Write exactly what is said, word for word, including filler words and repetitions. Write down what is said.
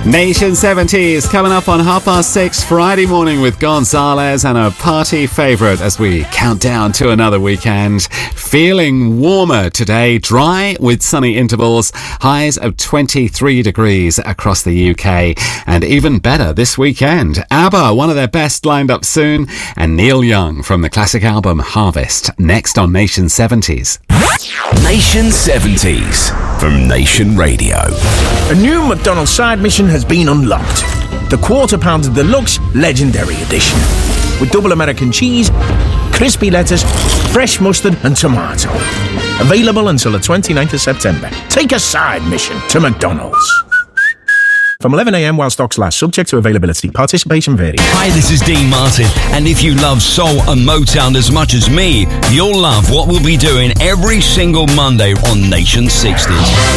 Nation seventies coming up on half past six Friday morning with Gonzalez and a party favourite as we count down to another weekend. Feeling warmer today, dry with sunny intervals, highs of twenty-three degrees across the U K, and even better this weekend. ABBA, one of their best, lined up soon, and Neil Young from the classic album Harvest, next on Nation seventies. Nation seventies from Nation Radio. A new McDonald's side mission has been unlocked. The Quarter Pounder Deluxe Legendary Edition. With double American cheese, crispy lettuce, fresh mustard and tomato. Available until the twenty-ninth of September. Take a side mission to McDonald's. From eleven a m while stocks last, subject to availability. Participation varies. Hi, this is Dean Martin, and if you love soul and Motown as much as me, you'll love what we'll be doing every single Monday on Nation sixties.